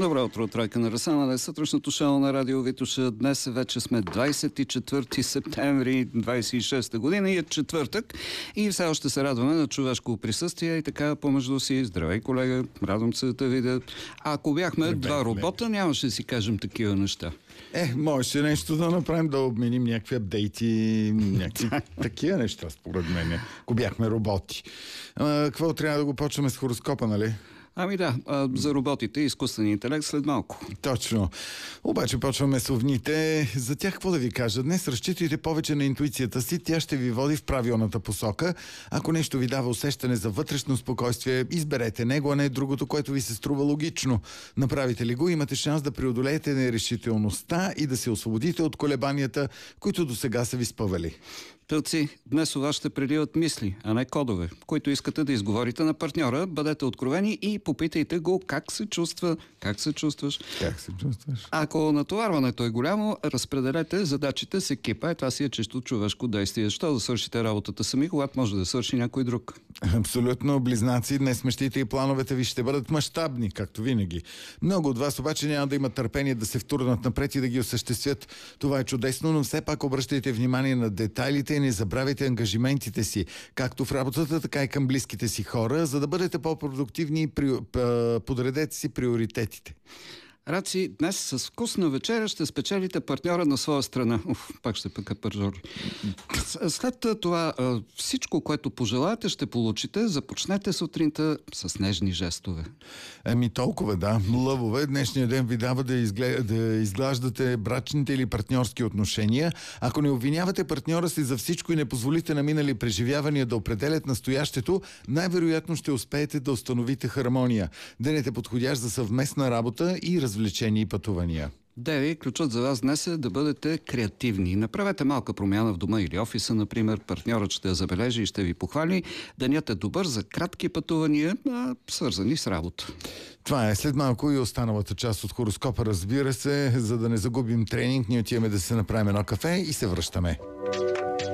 Добро утро, тройка на Расана. Сутрешното шоу на Радио Витоша. Днес вече сме 24 септември 26 година и е четвъртък. И все още се радваме на човешко присъствие и така помежду си. Здравей, колега, радвам се да те видя. А ако бяхме два робота, нямаше да си кажем такива неща. Можеше нещо да направим, да обменим някакви апдейти, някакви такива неща, според мен, ако бяхме роботи. Какво трябва да го почваме с хороскопа, нали? Ами да, за роботите и изкуствения интелект след малко. Точно. Обаче почваме с овните. За тях какво да ви кажа? Днес разчитайте повече на интуицията си. Тя ще ви води в правилната посока. Ако нещо ви дава усещане за вътрешно спокойствие, изберете него, а не другото, което ви се струва логично. Направите ли го, имате шанс да преодолеете нерешителността и да се освободите от колебанията, които до сега са ви спъвали. Тълци, днес у вас ще преливат мисли, а не кодове, които искате да изговорите на партньора. Бъдете откровени и попитайте го как се чувства, как се чувстваш. Как се чувстваш? Ако натоварването е голямо, разпределете задачите с екипа. Това си е чисто човешко действие. Защо да свършите работата сами, когато може да свърши някой друг? Абсолютно, близнаци. Днес мечтите и плановете ви ще бъдат мащабни, както винаги. Много от вас обаче няма да имат търпение да се втурнат напред и да ги осъществят. Това е чудесно, но все пак обръщайте внимание на детайлите и не забравяйте ангажиментите си, както в работата, така и към близките си хора, за да бъдете по-продуктивни и подредете си приоритетите. Раци, днес с вкусна вечеря ще спечелите партньора на своя страна. Пак ще пъка пържор. След това всичко, което пожелаете, ще получите. Започнете сутринта с нежни жестове. Толкова, да. Лъвове, днешния ден ви дава да изглаждате брачните или партньорски отношения. Ако не обвинявате партньора си за всичко и не позволите на минали преживявания да определят настоящето, най-вероятно ще успеете да установите хармония. Денят е подходящ за съвместна работа и развлечения и пътувания. Деви, ключът за вас днес е да бъдете креативни. Направете малка промяна в дома или офиса, например. Партньорът ще я забележи и ще ви похвали. Денят е добър за кратки пътувания, свързани с работа. Това е след малко и останалата част от хороскопа, разбира се. За да не загубим тренинг, ние отиваме да се направим едно кафе и се връщаме.